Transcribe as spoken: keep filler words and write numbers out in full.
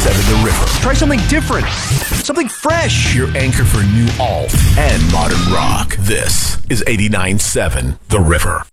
seven The River. Try something different. Something fresh. Your anchor for new alt and modern rock. This is eighty-nine seven The River.